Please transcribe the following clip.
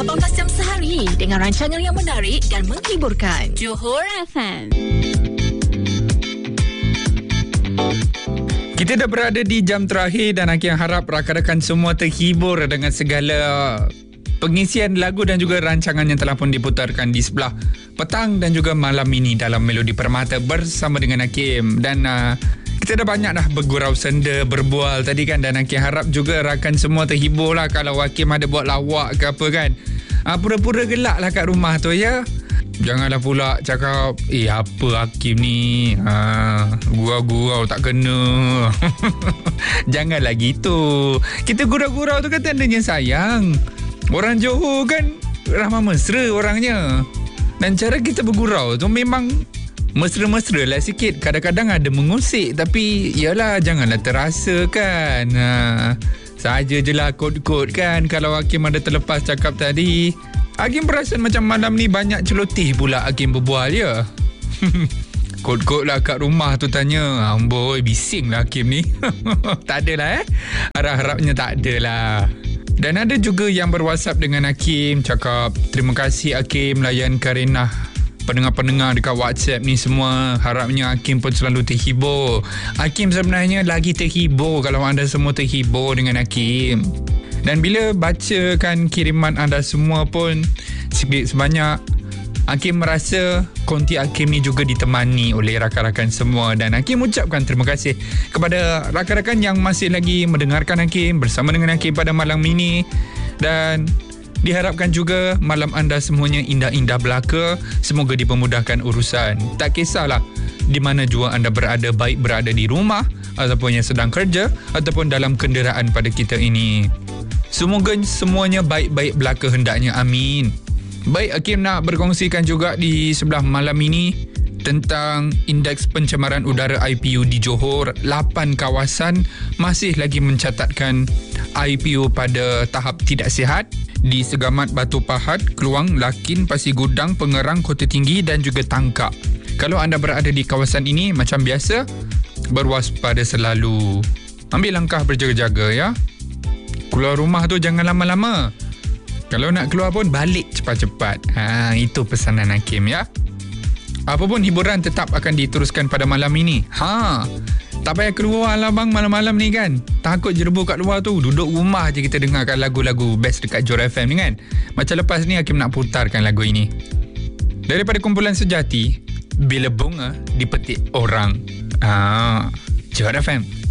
18 jam sehari dengan rancangan yang menarik dan menghiburkan. Johor FM. Kita dah berada di jam terakhir dan Hakim harap rakan-rakan semua terhibur dengan segala pengisian lagu dan juga rancangan yang telah pun diputarkan di sebelah petang dan juga malam ini dalam Melodi Permata bersama dengan Hakim. Dan kita dah banyak dah bergurau senda, berbual tadi kan, dan Hakim harap juga rakan semua terhibur lah kalau Hakim ada buat lawak ke apa kan. Pura-pura gelak lah kat rumah tu ya. Janganlah pula cakap apa Hakim ni gurau-gurau tak kena. Janganlah gitu. Kita gurau-gurau tu kan tandanya sayang. Orang Johor kan ramah mesra orangnya. Dan cara kita bergurau tu memang mesra-mesra lah sikit. Kadang-kadang ada mengusik, tapi yalah janganlah terasa kan. Saja je lah kod-kod kan. Kalau Hakim ada terlepas cakap tadi, Hakim perasan macam malam ni banyak celoteh pula Hakim berbual ya. Kod-kod lah kat rumah tu tanya. Amboi bising lah Hakim ni. Tak adalah harap-harapnya tak adalah. Dan ada juga yang berwhatsapp dengan Hakim cakap terima kasih Hakim layan Karenah pendengar-pendengar dekat WhatsApp ni semua. Harapnya Hakim pun selalu terhibur. Hakim sebenarnya lagi terhibur kalau anda semua terhibur dengan Hakim. Dan bila bacakan kiriman anda semua pun sedikit sebanyak, Hakim merasa konti Hakim ni juga ditemani oleh rakan-rakan semua. Dan Hakim ucapkan terima kasih kepada rakan-rakan yang masih lagi mendengarkan Hakim bersama dengan Hakim pada malam ini. Dan diharapkan juga malam anda semuanya indah-indah belaka. Semoga dipermudahkan urusan. Tak kisahlah di mana jua anda berada, baik berada di rumah ataupun yang sedang kerja ataupun dalam kenderaan pada kita ini. Semoga semuanya baik-baik belaka hendaknya, amin. Baik, Hakim nak berkongsikan juga di sebelah malam ini tentang indeks pencemaran udara IPU di Johor. 8 kawasan masih lagi mencatatkan IPU pada tahap tidak sihat. Di Segamat, Batu Pahat, Keluang, Lakin, Pasir Gudang, Pengerang, Kota Tinggi dan juga Tangkak. Kalau anda berada di kawasan ini, macam biasa, berwaspada selalu. Ambil langkah berjaga-jaga ya. Keluar rumah tu jangan lama-lama. Kalau nak keluar pun balik cepat-cepat. Itu pesanan Hakim ya. Apapun hiburan tetap akan diteruskan pada malam ini. Tak payah keluar lah bang malam-malam ni kan. Takut jerebu kat luar tu. Duduk rumah je kita dengarkan lagu-lagu best dekat Johor FM ni kan. Macam lepas ni Hakim nak putarkan lagu ini. Daripada kumpulan Sejati, Bila Bunga Dipetik Orang. Johor FM.